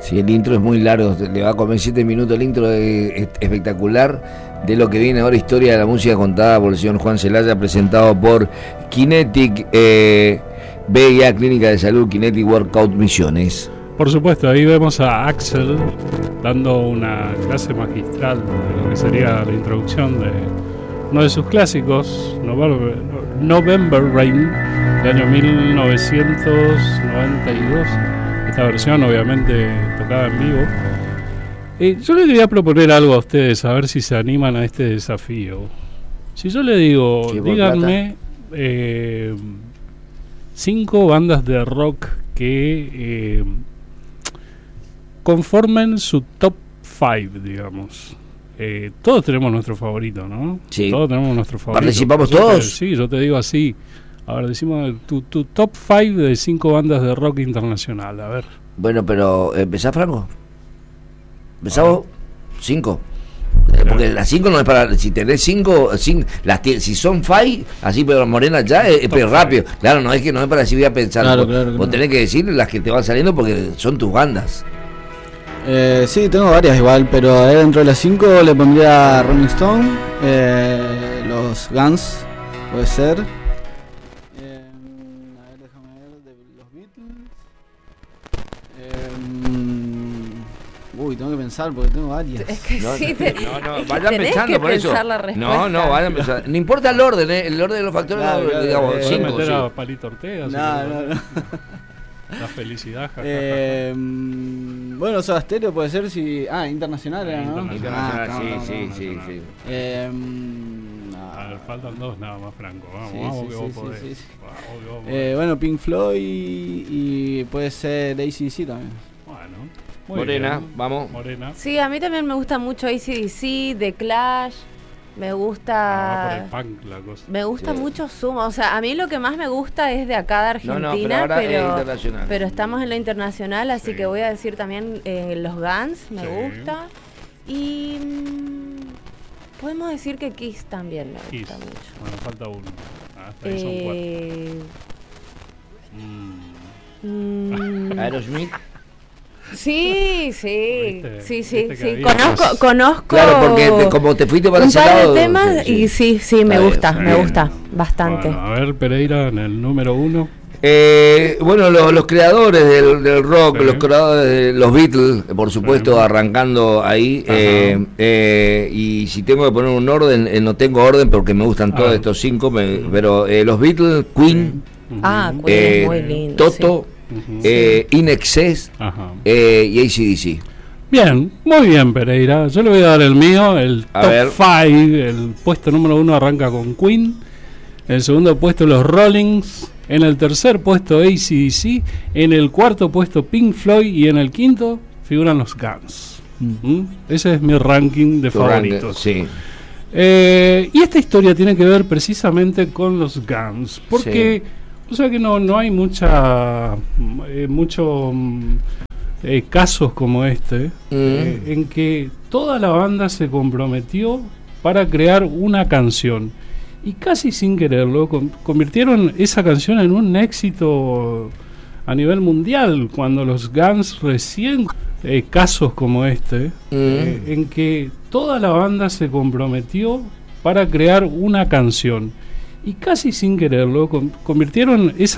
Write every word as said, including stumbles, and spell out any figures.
Sí, el intro es muy largo, le va a comer siete minutos el intro, es espectacular. De lo que viene ahora, historia de la música contada por el señor Juan Celaya, presentado por Kinetic, eh, B I A Clínica de Salud, Kinetic Workout Misiones. Por supuesto, ahí vemos a Axel dando una clase magistral de lo que sería la introducción de uno de sus clásicos, November, November Rain, del año mil novecientos noventa y dos. Esta versión obviamente tocada en vivo. Eh, yo le quería proponer algo a ustedes, a ver si se animan a este desafío. Si yo le digo, díganme eh, cinco bandas de rock que eh, conformen su top cinco, digamos. Eh, todos tenemos nuestro favorito, ¿no? Sí. Todos tenemos nuestro favorito. ¿Participamos yo todos? Te, sí, yo te digo así. A ver, decimos tu, tu top cinco de cinco bandas de rock internacional, a ver. Bueno, pero ¿empezás, Franco? ¿Empezamos? cinco. Porque las cinco no es para... Si tenés cinco, las si son five, así pero morenas ya, es, es rápido. Claro, no es que no es para si voy a pensar. Claro, vos, claro, vos claro. tenés que decir las que te van saliendo porque son tus bandas. Eh, sí, tengo varias igual, pero dentro de las cinco le pondría Rolling Stone, eh, los Guns, puede ser. Eh, a ver, déjame ver, de los Beatles. Eh, uy, tengo que pensar porque tengo varias. Es que No, sí, te, no, no, es que vayan tenés pensando que por eso. pensar la respuesta. No, no, vayan pensando. No importa el orden, ¿eh? El orden de los factores, Claro, no, claro, digamos, eh, cinco, meter sí. a Palito Ortega. No, no, no. La felicidad, jajaja. Eh, mm, bueno, Soda Stereo puede ser si... Ah, internacional era, ¿no? Internacional, Ah, sí, no, no, sí, no, sí, no. sí. Eh, mm, ah, A ver, faltan dos nada más, Franco. Vamos, Sí, vamos sí, que sí, vos sí, podés. sí, sí. Vamos que vos eh, podés. bueno, Pink Floyd y, y puede ser A C D C también. Bueno, muy Morena, bien. vamos. Morena. Sí, a mí también me gusta mucho A C D C, The Clash, me Ah, gusta... por el punk la cosa. Me gusta Sí. mucho Sumo, o sea, a mí lo que más me gusta es de acá de No, Argentina, no, pero ahora pero, es internacional. pero estamos en lo internacional, así Sí. que voy a decir también eh, los Guns, me Sí. gusta. Y mm, podemos decir que Kiss también me Kiss. gusta mucho. Bueno, falta uno. Ah, hasta ahí son Eh, cuatro. Mm. mm, Aerosmith. sí, sí, ¿Viste? sí, sí, ¿Viste que sí. había Conozco, más? conozco Claro, porque te- como te fuiste para un ese par lado... de temas sí, sí. y sí, sí, me Está bien, gusta, está me bien. gusta bastante. Bueno, a ver, Pereira en el número uno. Eh, bueno, lo- los creadores del, del rock, Sí. los creadores de los Beatles, por supuesto, Sí. arrancando ahí. Ajá. Eh, eh, y si tengo que poner un orden, eh, no tengo orden porque me gustan todos Ah. estos cinco, me- pero eh, los Beatles, Queen, Ah, Ujú. Queen eh, es muy lindo. Toto, Ujú. eh, In Excess Ajá. eh, y A C D C. Bien, muy bien, Pereira. Yo le voy a dar el mío, el A top ver. cinco. El puesto número uno arranca con Queen. En el segundo puesto los Rollings. En el tercer puesto A C D C. En el cuarto puesto Pink Floyd. Y en el quinto figuran los Guns. ¿Mm? Ese es mi ranking de Tu favoritos. ranking, sí. Eh, y esta historia tiene que ver precisamente con los Guns. Porque, o sea que no, no hay mucha, eh, mucho mm, eh, casos como este, eh, en que toda la banda se comprometió para crear una canción. Y casi sin quererlo, con- convirtieron esa canción en un éxito a nivel mundial. Cuando los Guns recién, eh, casos como este, eh, en que toda la banda se comprometió para crear una canción. Y casi sin quererlo, con- convirtieron esa